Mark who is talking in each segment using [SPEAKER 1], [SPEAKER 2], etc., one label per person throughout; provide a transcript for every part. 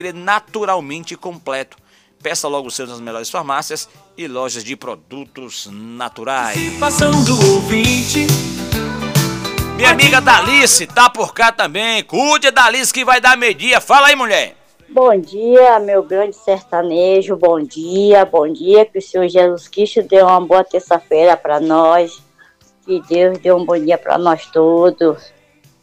[SPEAKER 1] naturalmente completo. Peça logo os seus nas melhores farmácias e lojas de produtos naturais.
[SPEAKER 2] Participação do ouvinte.
[SPEAKER 1] Minha amiga Dalice tá por cá também. Cuide, Dalice, que vai dar meio-dia. Fala aí, mulher.
[SPEAKER 3] Bom dia, meu grande sertanejo. Bom dia. Que o Senhor Jesus Cristo dê uma boa terça-feira para nós. Que Deus dê um bom dia para nós todos.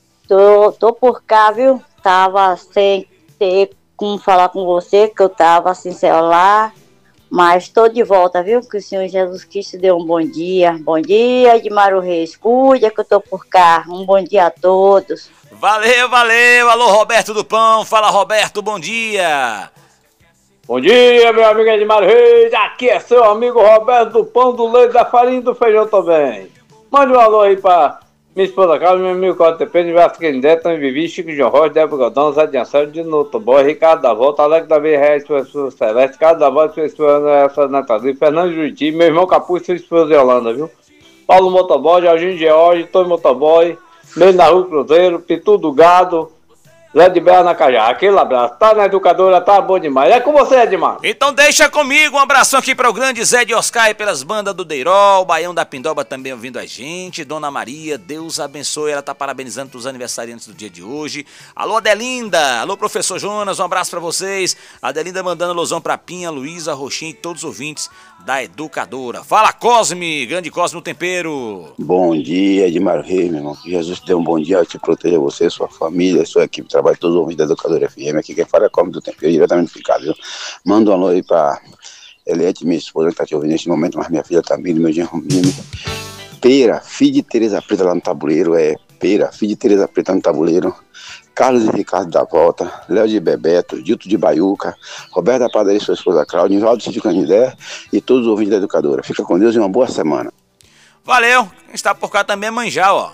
[SPEAKER 3] Tô por cá, viu? Tava sem ter como falar com você, que eu tava sem celular. Mas tô de volta, viu? Que o Senhor Jesus Cristo dê um bom dia. Bom dia, Edmaro Reis. Cuida que eu tô por cá. Um bom dia a todos.
[SPEAKER 1] Valeu. Alô, Roberto do Pão. Fala, Roberto, bom dia.
[SPEAKER 4] Bom dia, meu amigo Edmaro Reis. Aqui é seu amigo Roberto do Pão, do leite, da farinha e do feijão também. Mande um alô aí pra minha esposa Carla, meu amigo Código TP, Universo Quindé, Tony Vivi, Chico João Rocha, Débora Godão, Zé de Anselmo, de Notoboy, Ricardo da Volta, Alex Davi Reis, sua esposa Celeste, Carlos da Volta, sua esposa Natalina, Fernando Juiti, meu irmão Capuz, sua esposa Yolanda, viu? Paulo Motoboy, Jorginho George, Tony Motoboy, Meio na Rua Cruzeiro, Pitu do Gado, Zé de Bela na Cajá. Aquele abraço. Tá na educadora, tá bom demais. É com você, Edmar.
[SPEAKER 1] Então deixa comigo um abração aqui para o grande Zé de Oscar e pelas bandas do Deirol, Baião da Pindoba também ouvindo a gente, Dona Maria, Deus abençoe, ela tá parabenizando os aniversariantes do dia de hoje. Alô, Adelinda, alô, professor Jonas, um abraço para vocês. Adelinda mandando alusão pra Pinha, Luísa, Roxinha e todos os ouvintes da educadora. Fala, Cosme, grande Cosme no tempero.
[SPEAKER 5] Bom dia, Edmar Reis, meu irmão. Que Jesus te dê um bom dia, te proteja você, sua família, sua equipe de trabalho, todos os ouvintes da Educadora FM. Aqui quem fala é Cosme do tempero, diretamente do casa, viu? Manda um alô aí pra Eliette, minha esposa, que tá te ouvindo neste momento, mas minha filha também, meu genro, Pera, filho de Tereza Preta lá no tabuleiro, Pera, filho de Tereza Preta no tabuleiro, Carlos e Ricardo da Volta, Léo de Bebeto, Dito de Baiuca, Roberto da Padaria, sua esposa Cláudia, Nivaldo Cid Canidé e todos os ouvintes da Educadora. Fica com Deus e uma boa semana.
[SPEAKER 1] Valeu, quem está por cá também é Manjal, ó.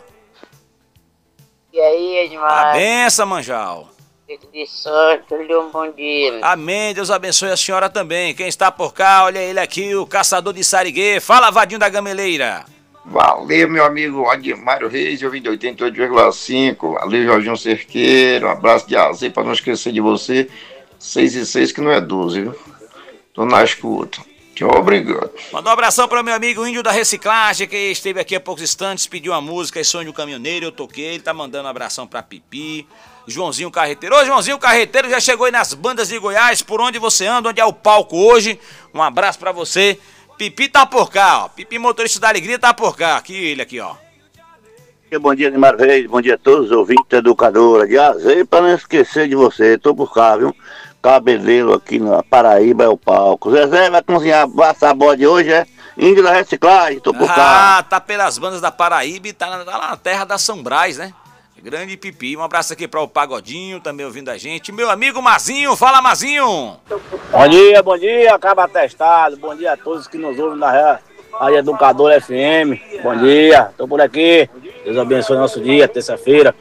[SPEAKER 3] E aí, Edmar?
[SPEAKER 1] A benção, Manjal.
[SPEAKER 3] Filho de sorte, lhe um bom dia.
[SPEAKER 1] Amém, Deus abençoe a senhora também. Quem está por cá, olha ele aqui, o caçador de Sariguê. Fala, Vadinho da Gameleira.
[SPEAKER 6] Valeu, meu amigo Admário Reis, eu vim de 88,5. Valeu, Jorginho Cerqueiro. Um abraço de azeite para não esquecer de você. 6 e 6 que não é 12, viu? Tô na escuta. Tchau, obrigado.
[SPEAKER 1] Mandou um abração para o meu amigo Índio da Reciclagem, que esteve aqui há poucos instantes, pediu uma música, e Sonho do Caminhoneiro, eu toquei, ele tá mandando um abração para Pipi. Joãozinho Carreteiro. Ô, Joãozinho Carreteiro já chegou aí nas bandas de Goiás, por onde você anda, onde é o palco hoje. Um abraço para você. Pipi tá por cá, ó. Pipi, motorista da alegria, tá por cá. Aqui ele aqui, ó.
[SPEAKER 7] Bom dia, Edmar Reis. Bom dia a todos os ouvintes da Educadora. De azeite pra não esquecer de você. Tô por cá, viu? Cabedelo aqui na Paraíba é o palco. Zezé vai cozinhar a bode hoje, é? Índio da Reciclagem, tô por cá.
[SPEAKER 1] Ah, tá pelas bandas da Paraíba e tá lá na terra da São Brás, né? Grande Pipi. Um abraço aqui para o Pagodinho, também ouvindo a gente. Meu amigo Mazinho, fala, Mazinho.
[SPEAKER 8] Bom dia, Cabo Atestado. Bom dia a todos que nos ouvem na Rádio Educadora FM. Bom dia, tô por aqui. Deus abençoe nosso dia, terça-feira.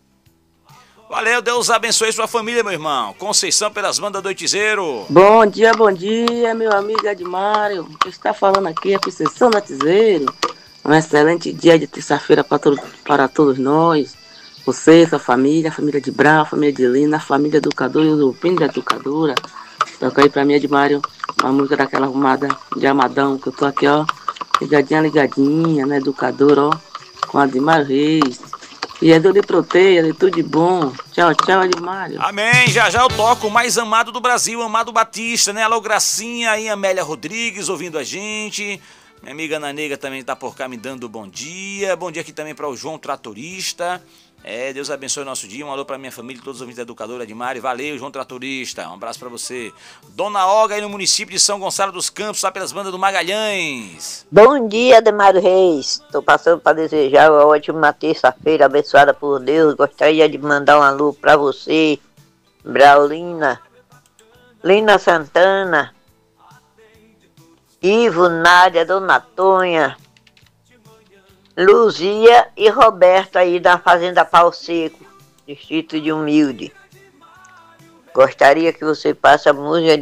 [SPEAKER 1] Valeu, Deus abençoe sua família, meu irmão. Conceição pelas bandas do Oitizeiro.
[SPEAKER 9] Bom dia, meu amigo Edmário. O que está falando aqui é a Conceição do Oitizeiro. Um excelente dia de terça-feira para todos nós. Você, sua família, a família de Brau, a família de Lina, a família educadora e os ouvintes da educadora. Toca aí pra mim, Edmário, uma música daquela arrumada de Amadão, que eu tô aqui, ó, ligadinha, né, educadora, ó, com a Edmário Reis. E é Deus lhe proteja, de tudo de bom. Tchau, tchau, Edmário.
[SPEAKER 1] Amém, já eu toco o mais amado do Brasil, Amado Batista, né, alô Gracinha e Amélia Rodrigues ouvindo a gente. Minha amiga Ana Negra também tá por cá me dando bom dia aqui também para o João Tratorista. Deus abençoe o nosso dia, um alô pra minha família, todos os ouvintes da Educadora de Mari, valeu, João Tratorista, um abraço pra você. Dona Olga aí no município de São Gonçalo dos Campos, lá pelas bandas do Magalhães.
[SPEAKER 10] Bom dia, Admário Reis, tô passando para desejar uma ótima terça-feira abençoada por Deus, gostaria de mandar um alô pra você, Braulina, Lina Santana, Ivo, Nádia, Dona Tonha, Luzia e Roberto aí da Fazenda Pau Seco, distrito de Humilde. Gostaria que você passe a música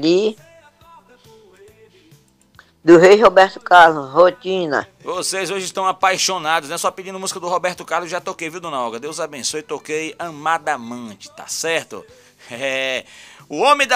[SPEAKER 10] do Rei Roberto Carlos, Rotina.
[SPEAKER 1] Vocês hoje estão apaixonados, né? Só pedindo música do Roberto Carlos, já toquei, viu, Dona Olga? Deus abençoe, toquei Amada Amante, tá certo? O homem da